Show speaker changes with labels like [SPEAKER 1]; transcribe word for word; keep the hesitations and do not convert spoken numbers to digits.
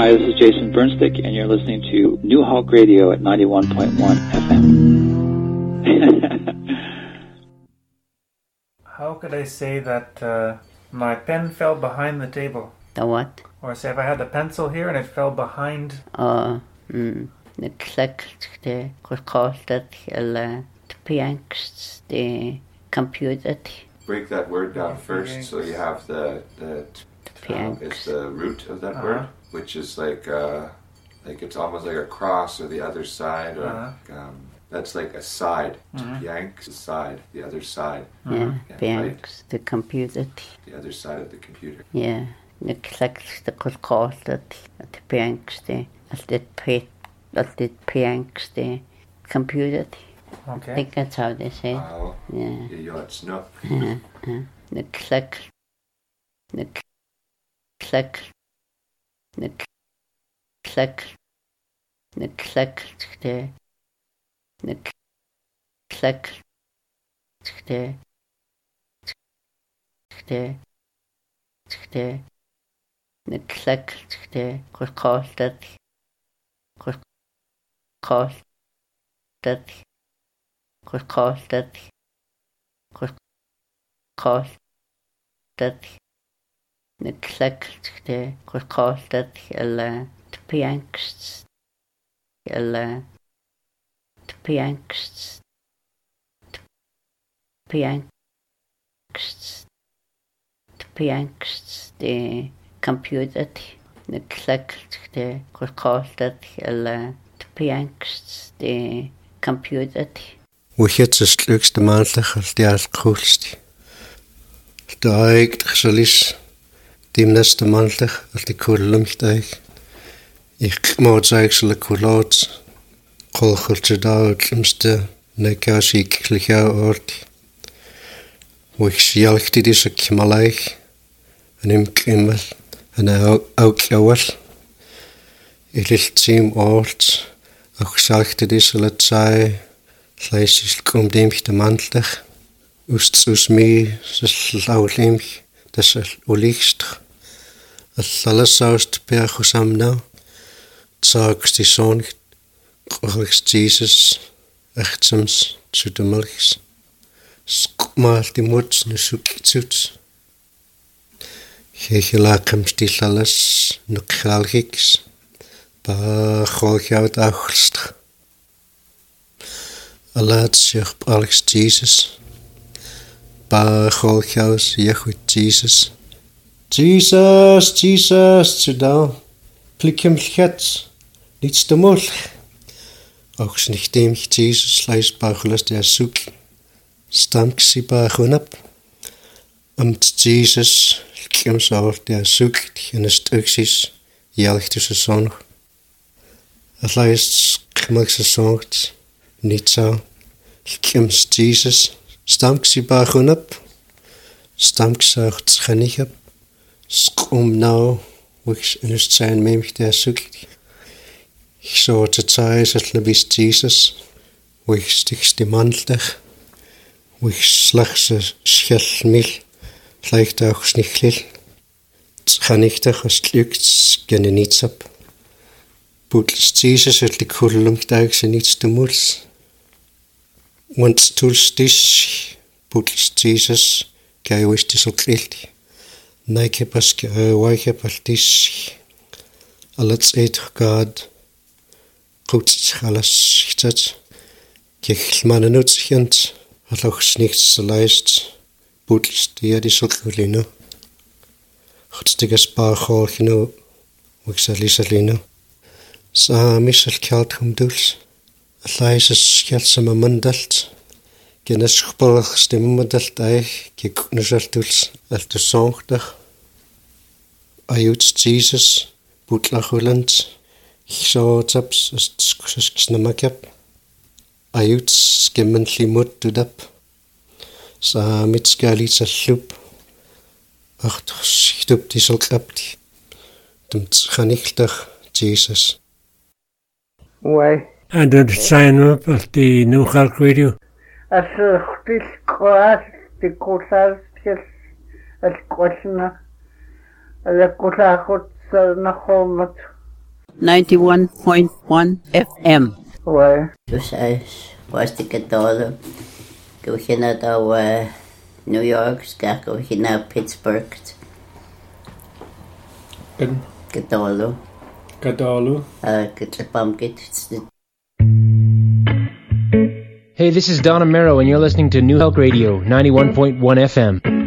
[SPEAKER 1] Hi, this is Jason Burnstick, and you're listening to New Hulk Radio at ninety-one point one F M.
[SPEAKER 2] How could I say that uh, my pen fell behind the table?
[SPEAKER 3] The what?
[SPEAKER 2] Or say if I had a pencil here and it fell behind...
[SPEAKER 3] Oh, mm. The click, the recorded, the pianks, the computer.
[SPEAKER 4] Break that word down first, so you have the... the um, it's the root of that uh-huh. word, which is like, uh, like it's almost like a cross or the other side, or uh-huh. um, that's like a side. Mm-hmm. Pianks, the side, the other side.
[SPEAKER 3] Yeah, yeah pianks, right? The computer.
[SPEAKER 4] The other side of the computer.
[SPEAKER 3] Yeah, the click, the recorded, the pianks, the the pianks, the computer.
[SPEAKER 2] Okay.
[SPEAKER 3] I think that's how they say it.
[SPEAKER 4] Oh,
[SPEAKER 3] yeah.
[SPEAKER 4] Yeah, it's no.
[SPEAKER 3] Uh, uh, the click, the click, the click, the click, the the click, the the the the click, the recorded, recorded, recorded, recorded, the click, the recorded, the pianks, the pianks, pianks, pianks, the computer, the click, the recorded, the pianks, the computer.
[SPEAKER 5] Ухяцс лүкст мааллахал тиаалққуулсти таик тхсалис тимнаст мааллах алтикууллумтаик иқмоотаиксла кулоот қолхултидааутлумста накаасик лихаорт уиксиалхтидисак малайх анимкиммал ана аукьявал илилтим оорт аксаахтидисалатсай лайсилкум демхта манлах устсусми саллаулимх тасал улигстр аллалассауст пиахусамна цаакстисон қорикс Jesus ахтсамс сутамалхис скмаалтимут нусукитсут хехилаақамстиллалас нуқхаалхикс па хохяут ахлстр Alatsiach Alex Jesus. Bacholchaus Yahweh Jesus. Jesus, Jesus, Zudal. Plikim Lchat. Niets te molch. Auch nicht dem Jesus leis Bacholas der Suk. Stamksi Bachunap. Amt Jesus. Lkim Saur der Suk. En is Tuxis. Jalchtus Son. Alaist Kmalkse Songt. Nitsa, Lkims Jesus, Stamksi Bachunap, Stamksach Tschanichap, Skum now, which in his sign memch der Sukti. Ich saw the ties at Labis Jesus, which sticks the Mantlach, which slachs a Schellmil, vielleicht auch Schnichlil, Tschanichtach as Lukts Genenitsap. Putls Jesus at the Kullum Dags and Nits to Muls. Once tools this, Putls Jesus, Kai wish this of Kilti. Nike Paska, Wike Paltis, Alats eight God, Kuts Halas Hitat, Kichlmananutsiant, Aloch Snichts Leist, Putls the Adisokulino, Hotstigas Barhorchino, Wixalisalino. Sa misal kjaltum duls. Allaisas kjalsama mandalt. Genas khbarach stimmandalt eich. Geknusal duls. Altu songdach. Ayuts Jesus. Butlach uland. Ich so taps. Astskusas kisnamakap. Ayuts gemmenli mut dudap. Sa mitskalit allup. Achtuch sichtup disal krapti. Dumt khanichtach Jesus.
[SPEAKER 6] Why?
[SPEAKER 7] And did sign up at the New Hulk Radio?
[SPEAKER 6] As a still class, the Cotas, as Quashna, the Cotahots, Nahomat,
[SPEAKER 3] ninety-one point one F M.
[SPEAKER 6] Where?
[SPEAKER 3] Dus is was de Gadolo. Go je naar de New York, go je naar Pittsburgh. Gadolo.
[SPEAKER 8] Gadolo.
[SPEAKER 3] Uh, get your pumpkins.
[SPEAKER 9] Hey, this is Don Amero, and you're listening to New Help Radio, ninety-one point one F M.